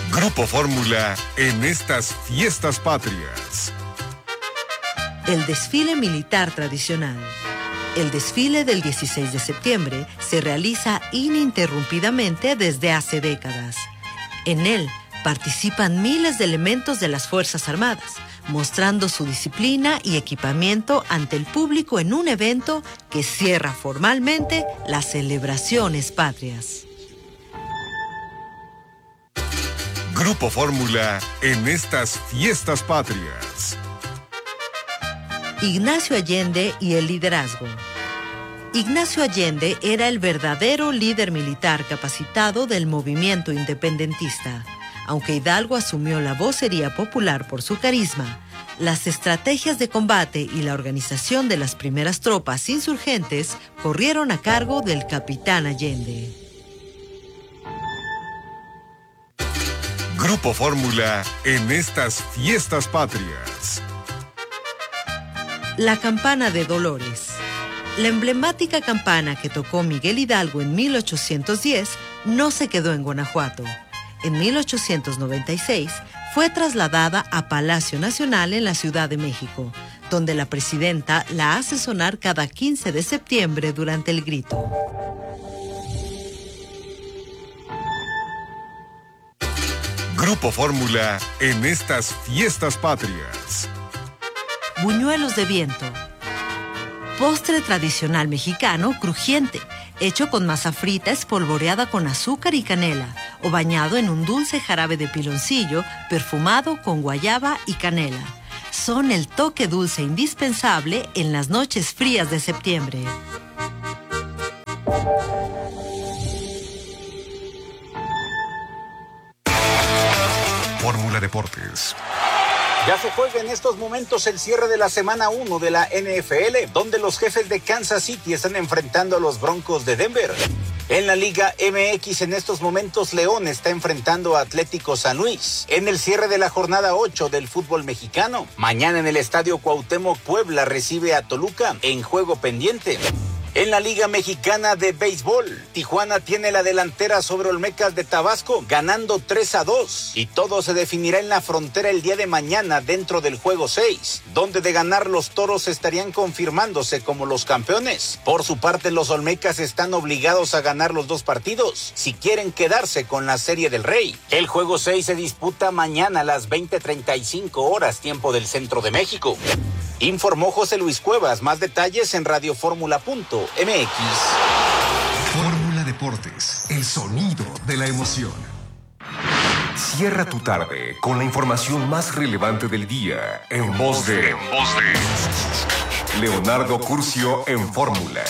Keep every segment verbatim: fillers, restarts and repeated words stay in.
Grupo Fórmula en estas fiestas patrias. El desfile militar tradicional. El desfile del dieciséis de septiembre se realiza ininterrumpidamente desde hace décadas. En él participan miles de elementos de las Fuerzas Armadas, mostrando su disciplina y equipamiento ante el público en un evento que cierra formalmente las celebraciones patrias. Grupo Fórmula en estas fiestas patrias. Ignacio Allende y el liderazgo. Ignacio Allende era el verdadero líder militar capacitado del movimiento independentista. Aunque Hidalgo asumió la vocería popular por su carisma, las estrategias de combate y la organización de las primeras tropas insurgentes corrieron a cargo del capitán Allende. Grupo Fórmula en estas fiestas patrias. La campana de Dolores. La emblemática campana que tocó Miguel Hidalgo en mil ochocientos diez no se quedó en Guanajuato. En mil ochocientos noventa y seis fue trasladada a Palacio Nacional en la Ciudad de México, donde la presidenta la hace sonar cada quince de septiembre durante el grito. Grupo Fórmula en estas fiestas patrias. Buñuelos de viento. Postre tradicional mexicano crujiente, hecho con masa frita espolvoreada con azúcar y canela o bañado en un dulce jarabe de piloncillo perfumado con guayaba y canela. Son el toque dulce indispensable en las noches frías de septiembre. Fórmula Deportes. Ya se juega en estos momentos el cierre de la semana uno de la N F L, donde los jefes de Kansas City están enfrentando a los Broncos de Denver. En la Liga M X en estos momentos León está enfrentando a Atlético San Luis. En el cierre de la jornada ocho del fútbol mexicano, mañana en el Estadio Cuauhtémoc Puebla recibe a Toluca en juego pendiente. En la Liga Mexicana de Béisbol, Tijuana tiene la delantera sobre Olmecas de Tabasco, ganando tres a dos. Y todo se definirá en la frontera el día de mañana dentro del juego seis, donde de ganar los Toros estarían confirmándose como los campeones. Por su parte, los Olmecas están obligados a ganar los dos partidos si quieren quedarse con la Serie del Rey. El juego seis se disputa mañana a las veinte treinta y cinco horas, tiempo del centro de México. Informó José Luis Cuevas. Más detalles en radioformula punto m x. Fórmula Deportes, el sonido de la emoción. Cierra tu tarde con la información más relevante del día en voz de, en voz de Leonardo Curcio en Fórmula.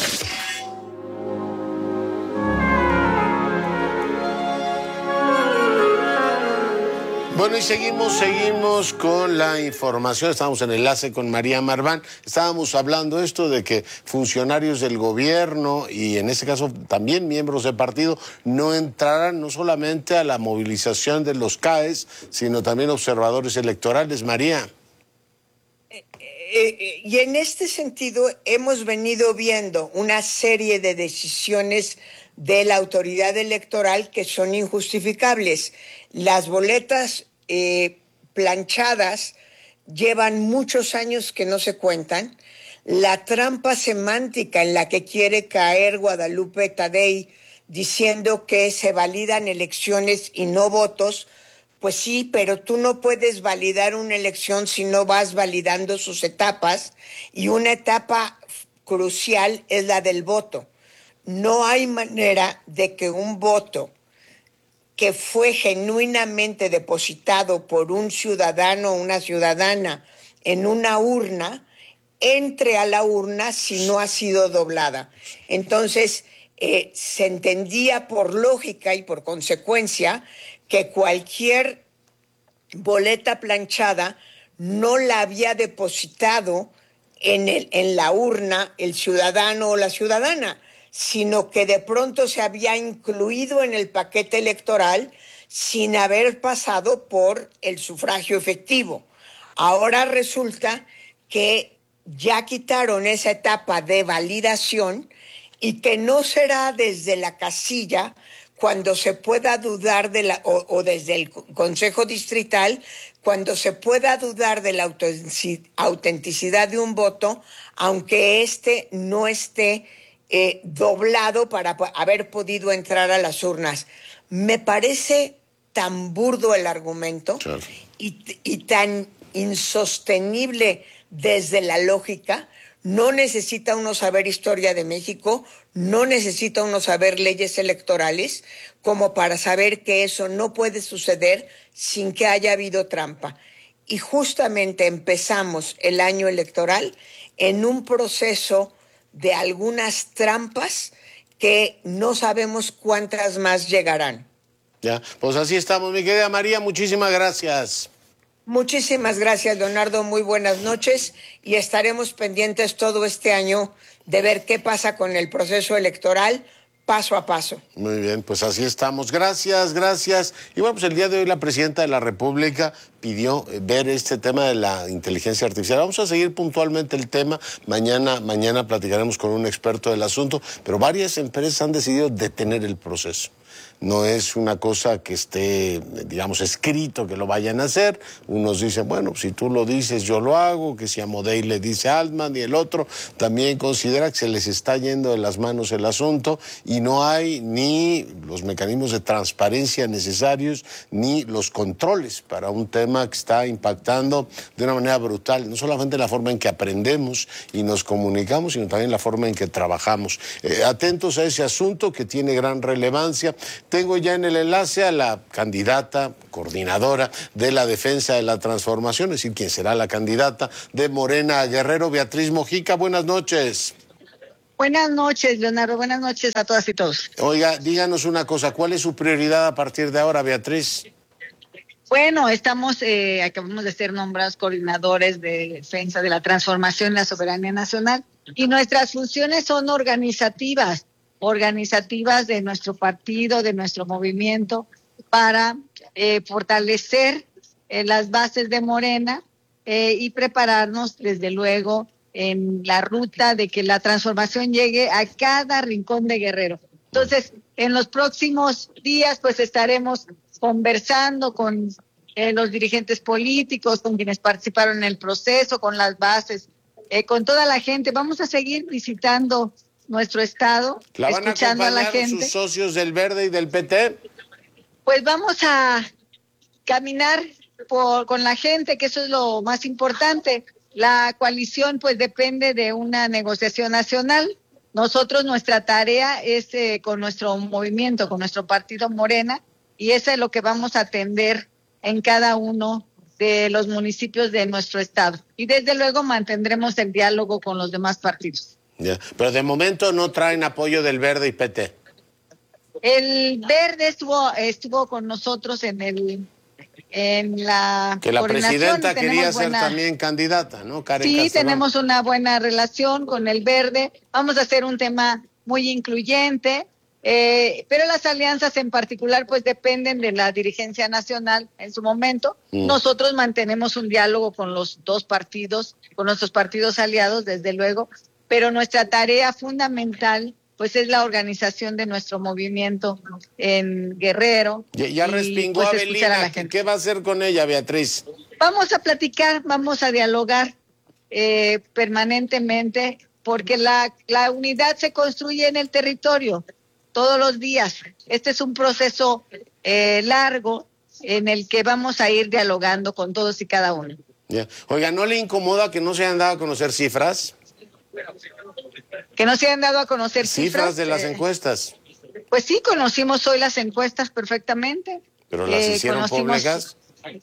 Bueno, y seguimos, seguimos con la información. Estamos en enlace con María Marván. Estábamos hablando esto de que funcionarios del gobierno y en este caso también miembros del partido no entrarán no solamente a la movilización de los C A E S, sino también observadores electorales. María. Eh, eh, y en este sentido hemos venido viendo una serie de decisiones de la autoridad electoral que son injustificables. Las boletas eh, planchadas llevan muchos años que no se cuentan. La trampa semántica en la que quiere caer Guadalupe Tadei diciendo que se validan elecciones y no votos, pues sí, pero tú no puedes validar una elección si no vas validando sus etapas, y una etapa crucial es la del voto. No hay manera de que un voto que fue genuinamente depositado por un ciudadano o una ciudadana en una urna, entre a la urna si no ha sido doblada. Entonces, eh, se entendía por lógica y por consecuencia que cualquier boleta planchada no la había depositado en, el, en la urna el ciudadano o la ciudadana, sino que de pronto se había incluido en el paquete electoral sin haber pasado por el sufragio efectivo. Ahora resulta que ya quitaron esa etapa de validación y que no será desde la casilla cuando se pueda dudar de la, o, o desde el Consejo Distrital, cuando se pueda dudar de la autenticidad de un voto, aunque éste no esté eh, doblado para haber podido entrar a las urnas. Me parece tan burdo el argumento, claro, y, y tan insostenible desde la lógica. No necesita uno saber historia de México, no necesita uno saber leyes electorales como para saber que eso no puede suceder sin que haya habido trampa. Y justamente empezamos el año electoral en un proceso de algunas trampas que no sabemos cuántas más llegarán. Ya, pues así estamos, mi querida María, muchísimas gracias. Muchísimas gracias, Leonardo, muy buenas noches, y estaremos pendientes todo este año de ver qué pasa con el proceso electoral paso a paso. Muy bien, pues así estamos. Gracias, gracias. Y bueno, pues el día de hoy la presidenta de la República pidió ver este tema de la inteligencia artificial. Vamos a seguir puntualmente el tema. Mañana, mañana platicaremos con un experto del asunto, pero varias empresas han decidido detener el proceso. No es una cosa que esté, digamos, escrito que lo vayan a hacer. Unos dicen, bueno, si tú lo dices, yo lo hago, que si Amodei le dice a Altman, y el otro también considera que se les está yendo de las manos el asunto y no hay ni los mecanismos de transparencia necesarios ni los controles para un tema que está impactando de una manera brutal, no solamente la forma en que aprendemos y nos comunicamos, sino también la forma en que trabajamos. Eh, atentos a ese asunto que tiene gran relevancia. Tengo ya en el enlace a la candidata coordinadora de la defensa de la transformación, es decir, quien será la candidata de Morena a Guerrero, Beatriz Mojica. Buenas noches. Buenas noches, Leonardo. Buenas noches a todas y todos. Oiga, díganos una cosa, ¿cuál es su prioridad a partir de ahora, Beatriz? Bueno, estamos, eh, acabamos de ser nombrados coordinadores de defensa de la transformación y la soberanía nacional, y nuestras funciones son organizativas. organizativas de nuestro partido, de nuestro movimiento, para eh, fortalecer eh, las bases de Morena eh, y prepararnos, desde luego, en la ruta de que la transformación llegue a cada rincón de Guerrero. Entonces, en los próximos días, pues estaremos conversando con eh, los dirigentes políticos, con quienes participaron en el proceso, con las bases, eh, con toda la gente. Vamos a seguir visitando nuestro estado, ¿La van escuchando a, a la gente. ¿Sus socios del Verde y del P T? Pues vamos a caminar por, con la gente, que eso es lo más importante. La coalición pues depende de una negociación nacional. Nosotros, nuestra tarea es eh, con nuestro movimiento, con nuestro partido Morena, y eso es lo que vamos a atender en cada uno de los municipios de nuestro estado. Y desde luego mantendremos el diálogo con los demás partidos. Ya. Pero de momento no traen apoyo del Verde y P T. El Verde estuvo estuvo con nosotros en el en la que la presidenta quería buena... ser también candidata, ¿no? Karen sí, Castelar. Tenemos una buena relación con el Verde. Vamos a hacer un tema muy incluyente, eh, pero las alianzas en particular pues dependen de la dirigencia nacional en su momento. Mm. Nosotros mantenemos un diálogo con los dos partidos, con nuestros partidos aliados, desde luego, pero nuestra tarea fundamental pues es la organización de nuestro movimiento en Guerrero. Ya, ya y, respingó pues, a Belina. A ¿Qué va a hacer con ella, Beatriz? Vamos a platicar, vamos a dialogar eh, permanentemente, porque la, la unidad se construye en el territorio todos los días. Este es un proceso eh, largo en el que vamos a ir dialogando con todos y cada uno. Ya. Oiga, ¿no le incomoda que no se hayan dado a conocer cifras? Que no se hayan dado a conocer cifras. Cifras de las eh, encuestas. Pues sí, conocimos hoy las encuestas perfectamente. ¿Pero las eh, hicieron públicas?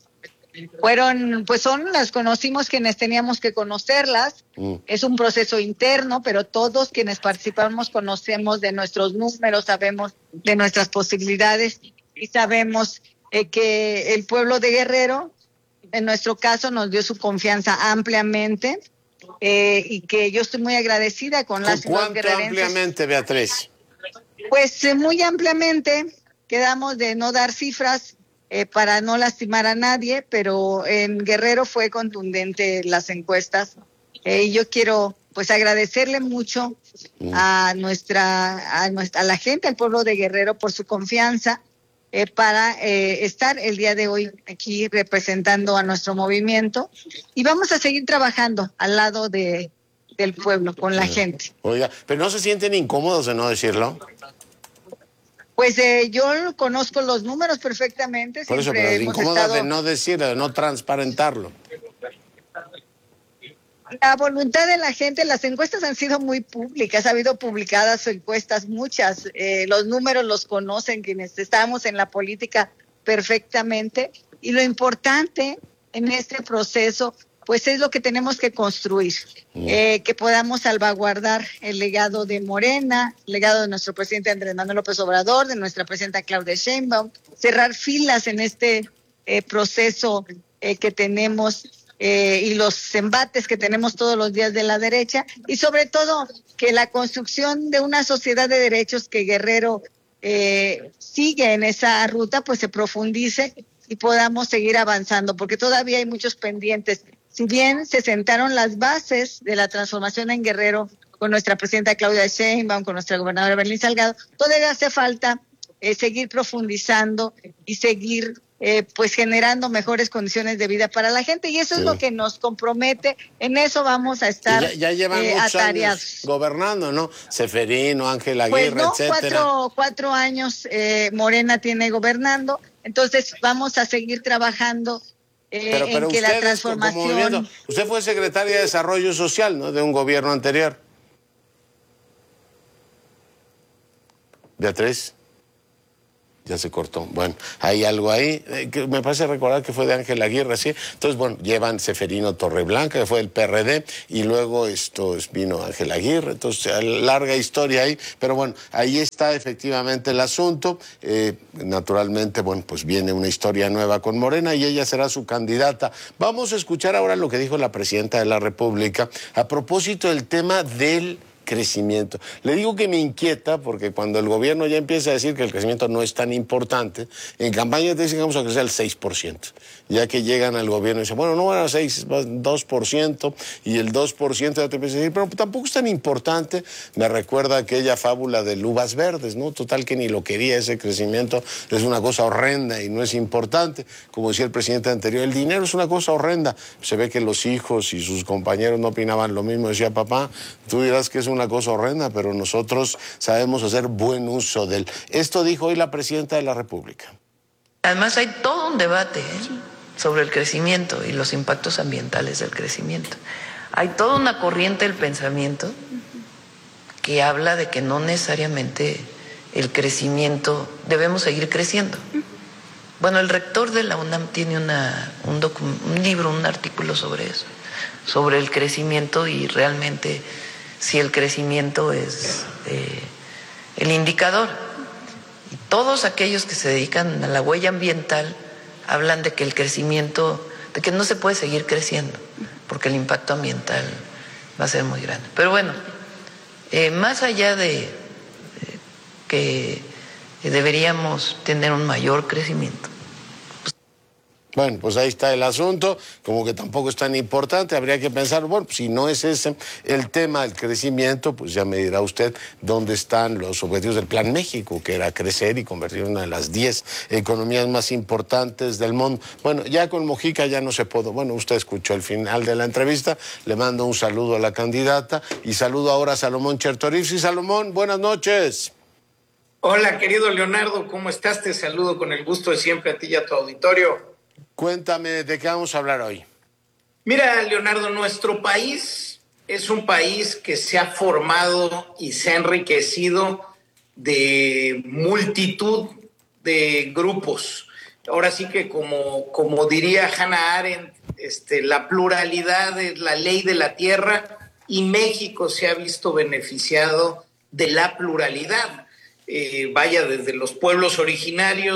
Fueron, pues son, las conocimos quienes teníamos que conocerlas. Mm. Es un proceso interno, pero todos quienes participamos conocemos de nuestros números, sabemos de nuestras posibilidades y sabemos eh, que el pueblo de Guerrero, en nuestro caso, nos dio su confianza ampliamente. Eh, y que yo estoy muy agradecida con las ¿Cuánto guerrerenses. Ampliamente, Beatriz? Pues eh, muy ampliamente. Quedamos de no dar cifras eh, para no lastimar a nadie, pero en Guerrero fue contundente las encuestas eh, y yo quiero pues agradecerle mucho a nuestra, a nuestra, a la gente, al pueblo de Guerrero por su confianza eh, para eh, estar el día de hoy aquí representando a nuestro movimiento, y vamos a seguir trabajando al lado de, del pueblo, con la gente. Oiga, pero ¿no se sienten incómodos de no decirlo? Pues eh, yo conozco los números perfectamente. Por eso, pero incómodos estado... de no decirlo, de no transparentarlo. La voluntad de la gente, las encuestas han sido muy públicas, ha habido publicadas encuestas muchas, eh, los números los conocen quienes estamos en la política perfectamente, y lo importante en este proceso pues es lo que tenemos que construir, eh, que podamos salvaguardar el legado de Morena, el legado de nuestro presidente Andrés Manuel López Obrador, de nuestra presidenta Claudia Sheinbaum, cerrar filas en este eh, proceso eh, que tenemos eh, y los embates que tenemos todos los días de la derecha, y sobre todo que la construcción de una sociedad de derechos que Guerrero eh, sigue en esa ruta, pues se profundice y podamos seguir avanzando, porque todavía hay muchos pendientes. Si bien se sentaron las bases de la transformación en Guerrero con nuestra presidenta Claudia Sheinbaum, con nuestra gobernadora Berlín Salgado, todavía hace falta eh, seguir profundizando y seguir eh, pues generando mejores condiciones de vida para la gente, y eso sí. es lo que nos compromete. En eso vamos a estar ya, ya llevan eh, muchos atareados. Años gobernando, ¿no? Seferino, Ángel Aguirre, pues no, etcétera. Cuatro, cuatro años eh, Morena tiene gobernando, entonces vamos a seguir trabajando eh, pero, pero en que la transformación... Usted fue secretaria de Desarrollo Social, ¿no?, de un gobierno anterior. Beatriz. Ya se cortó. Bueno, hay algo ahí, eh, que me parece recordar que fue de Ángel Aguirre, ¿sí? Entonces, bueno, llevan Seferino Torreblanca, que fue del P R D, y luego esto vino Ángel Aguirre, entonces larga historia ahí, pero bueno, ahí está efectivamente el asunto. Eh, naturalmente, bueno, pues viene una historia nueva con Morena y ella será su candidata. Vamos a escuchar ahora lo que dijo la presidenta de la República a propósito del tema del crecimiento. Le digo que me inquieta porque cuando el gobierno ya empieza a decir que el crecimiento no es tan importante, en campaña te dicen que vamos a crecer al seis por ciento. Ya que llegan al gobierno y dicen, bueno, no van a seis, dos por ciento, y el dos por ciento ya te empieza a decir, pero tampoco es tan importante. Me recuerda aquella fábula de uvas verdes, ¿no? Total que ni lo quería ese crecimiento, es una cosa horrenda y no es importante. Como decía el presidente anterior, el dinero es una cosa horrenda. Se ve que los hijos y sus compañeros no opinaban lo mismo. Decía, papá, tú dirás que es un una cosa horrenda, pero nosotros sabemos hacer buen uso de él. Esto dijo hoy la presidenta de la República. Además hay todo un debate ¿eh? sobre el crecimiento y los impactos ambientales del crecimiento. Hay toda una corriente del pensamiento que habla de que no necesariamente el crecimiento, debemos seguir creciendo. Bueno, el rector de la UNAM tiene una, un, un libro, un artículo sobre eso, sobre el crecimiento y realmente si el crecimiento es eh, el indicador. Y todos aquellos que se dedican a la huella ambiental hablan de que el crecimiento, de que no se puede seguir creciendo, porque el impacto ambiental va a ser muy grande. Pero bueno, eh, más allá de eh, que deberíamos tener un mayor crecimiento. Bueno, pues ahí está el asunto, como que tampoco es tan importante, habría que pensar, bueno, pues si no es ese el tema del crecimiento, pues ya me dirá usted dónde están los objetivos del Plan México, que era crecer y convertir en una de las diez economías más importantes del mundo. Bueno, ya con Mojica ya no se pudo, bueno, usted escuchó el final de la entrevista, le mando un saludo a la candidata y saludo ahora a Salomón Chertorivsky. Salomón, buenas noches. Hola, querido Leonardo, ¿cómo estás? Te saludo con el gusto de siempre a ti y a tu auditorio. Cuéntame, ¿de qué vamos a hablar hoy? Mira, Leonardo, nuestro país es un país que se ha formado y se ha enriquecido de multitud de grupos. Ahora sí que como, como diría Hannah Arendt, este, la pluralidad es la ley de la tierra y México se ha visto beneficiado de la pluralidad. Eh, vaya desde los pueblos originarios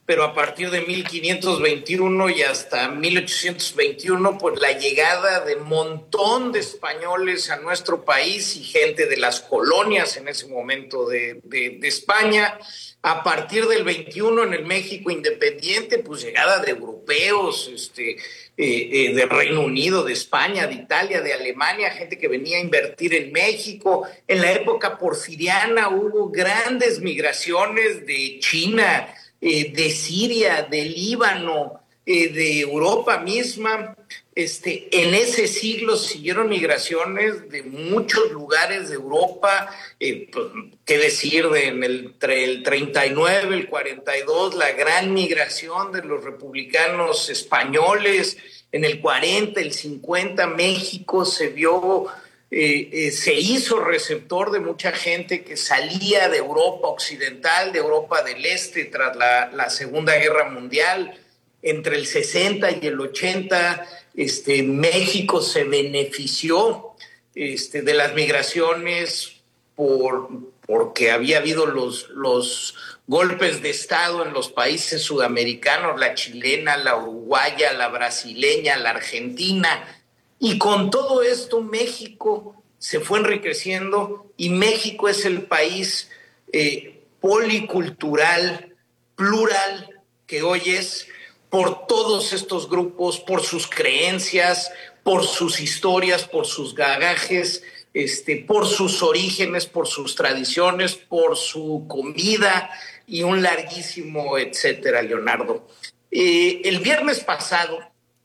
pero a partir de mil quinientos veintiuno y hasta mil ochocientos veintiuno, pues la llegada de montón de españoles a nuestro país y gente de las colonias en ese momento de, de, de España. A partir del veintiuno, en el México independiente, pues llegada de europeos, este, eh, eh, de Reino Unido, de España, de Italia, de Alemania, gente que venía a invertir en México. En la época porfiriana hubo grandes migraciones de China, eh, de Siria, de Líbano, eh, de Europa misma. Este, en ese siglo siguieron migraciones de muchos lugares de Europa, eh, pues, qué decir, de, en el, entre el treinta y nueve, el cuarenta y dos, la gran migración de los republicanos españoles. En el cuarenta, el cincuenta, México se vio, eh, eh, se hizo receptor de mucha gente que salía de Europa occidental, de Europa del Este, tras la, la Segunda Guerra Mundial. Entre el sesenta y el ochenta, este, México se benefició este, de las migraciones por, porque había habido los, los golpes de Estado en los países sudamericanos, la chilena, la uruguaya, la brasileña, la argentina. Y con todo esto México se fue enriqueciendo y México es el país eh, policultural, plural que hoy es, por todos estos grupos, por sus creencias, por sus historias, por sus bagajes, este, por sus orígenes, por sus tradiciones, por su comida y un larguísimo etcétera, Leonardo. Eh, el viernes pasado,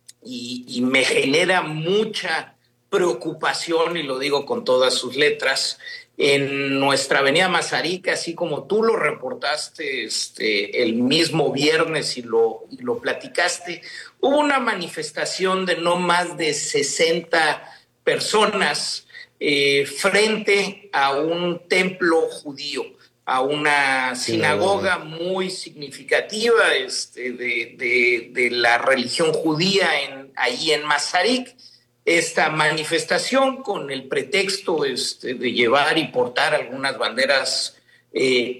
y, y me genera mucha preocupación, y lo digo con todas sus letras, en nuestra avenida Mazarik, así como tú lo reportaste este, el mismo viernes y lo, y lo platicaste, hubo una manifestación de no más de sesenta personas eh, frente a un templo judío, a una sinagoga muy significativa este, de, de, de la religión judía en, ahí en Mazarik. Esta manifestación con el pretexto este, de llevar y portar algunas banderas eh,